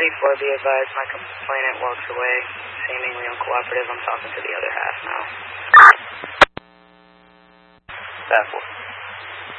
1034, be advised, my complainant walks away, seemingly uncooperative. I'm talking to the other half now. Staff 4.